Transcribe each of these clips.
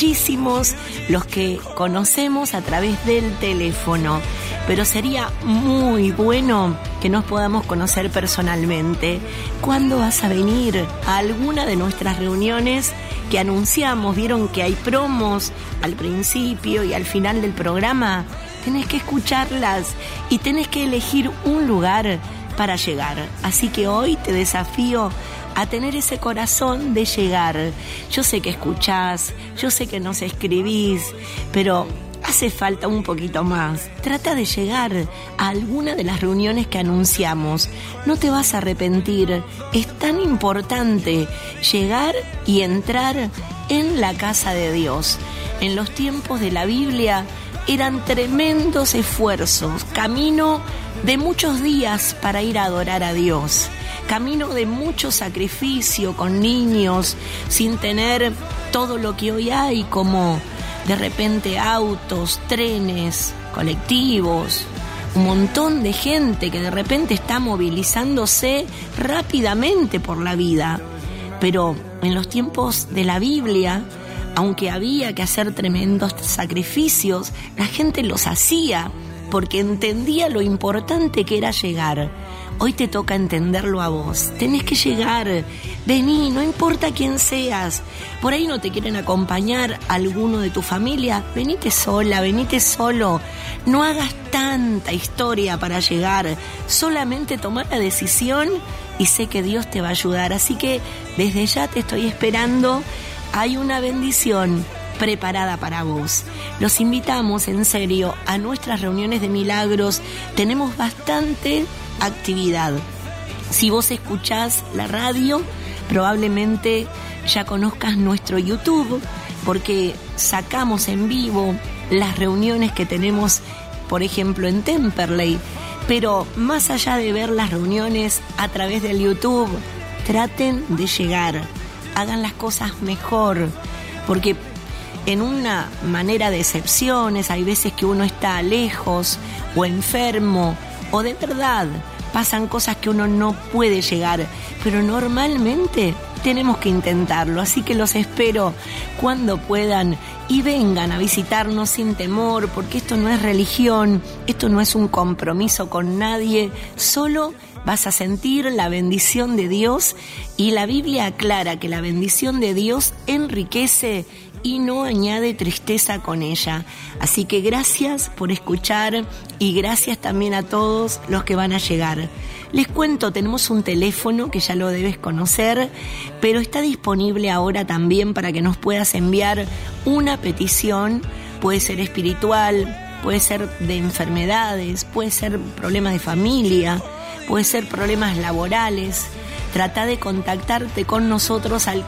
muchísimos los que conocemos a través del teléfono, pero sería muy bueno que nos podamos conocer personalmente. ¿Cuándo vas a venir a alguna de nuestras reuniones que anunciamos? Vieron que hay promos al principio y al final del programa. Tenés que escucharlas y tenés que elegir un lugar para llegar. Así que hoy te desafío a tener ese corazón de llegar. Yo sé que escuchás, yo sé que nos escribís, pero hace falta un poquito más. Trata de llegar a alguna de las reuniones que anunciamos. No te vas a arrepentir. Es tan importante llegar y entrar en la casa de Dios. En los tiempos de la Biblia eran tremendos esfuerzos, camino de muchos días para ir a adorar a Dios. Camino de mucho sacrificio con niños, sin tener todo lo que hoy hay, como de repente autos, trenes, colectivos, un montón de gente que de repente está movilizándose rápidamente por la vida. Pero en los tiempos de la Biblia, aunque había que hacer tremendos sacrificios, la gente los hacía porque entendía lo importante que era llegar. Hoy te toca entenderlo a vos. Tenés que llegar. Vení, no importa quién seas. Por ahí no te quieren acompañar alguno de tu familia. Venite sola, venite solo. No hagas tanta historia para llegar. Solamente toma la decisión y sé que Dios te va a ayudar. Así que desde ya te estoy esperando. Hay una bendición preparada para vos. Los invitamos, en serio, a nuestras reuniones de milagros. Tenemos bastante actividad. Si vos escuchás la radio, probablemente ya conozcas nuestro YouTube, porque sacamos en vivo las reuniones que tenemos, por ejemplo, en Temperley. Pero más allá de ver las reuniones a través del YouTube, traten de llegar. Hagan las cosas mejor, porque en una manera de excepciones hay veces que uno está lejos o enfermo o de verdad pasan cosas que uno no puede llegar, pero normalmente tenemos que intentarlo. Así que los espero cuando puedan y vengan a visitarnos sin temor, porque esto no es religión, esto no es un compromiso con nadie, solo vas a sentir la bendición de Dios, y la Biblia aclara que la bendición de Dios enriquece y no añade tristeza con ella. Así que gracias por escuchar y gracias también a todos los que van a llegar. Les cuento, tenemos un teléfono que ya lo debes conocer, pero está disponible ahora también para que nos puedas enviar una petición. Puede ser espiritual, puede ser de enfermedades, puede ser problemas de familia, puede ser problemas laborales. Trata de contactarte con nosotros al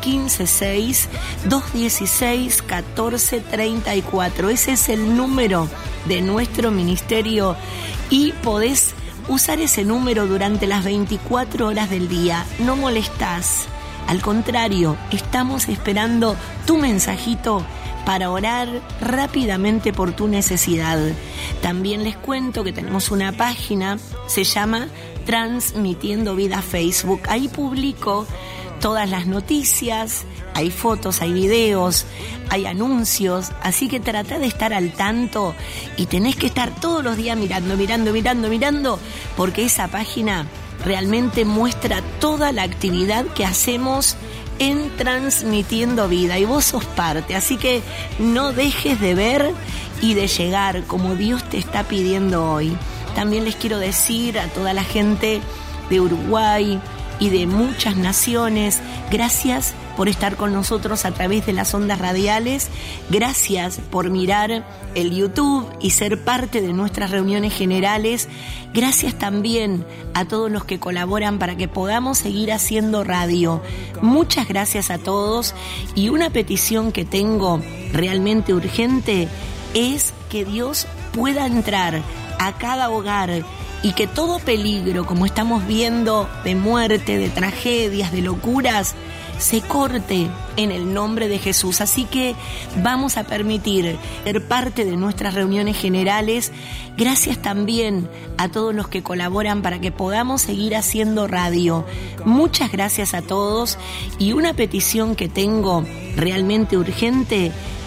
156-216-1434. Ese es el número de nuestro ministerio y podés usar ese número durante las 24 horas del día. No molestás. Al contrario, estamos esperando tu mensajito para orar rápidamente por tu necesidad. También les cuento que tenemos una página, se llama Transmitiendo Vida Facebook. Ahí publico todas las noticias, hay fotos, hay videos, hay anuncios, así que trata de estar al tanto y tenés que estar todos los días mirando, porque esa página realmente muestra toda la actividad que hacemos en Transmitiendo Vida y vos sos parte, así que no dejes de ver y de llegar como Dios te está pidiendo hoy. También les quiero decir a toda la gente de Uruguay y de muchas naciones, gracias por estar con nosotros a través de las ondas radiales, gracias por mirar el YouTube y ser parte de nuestras reuniones generales, gracias también a todos los que colaboran para que podamos seguir haciendo radio. Muchas gracias a todos, y una petición que tengo realmente urgente es que Dios pueda entrar a cada hogar y que todo peligro, como estamos viendo, de muerte, de tragedias, de locuras, se corte en el nombre de Jesús. Así que vamos a permitir ser parte de nuestras reuniones generales. Gracias también a todos los que colaboran para que podamos seguir haciendo radio. Muchas gracias a todos, y una petición que tengo realmente urgente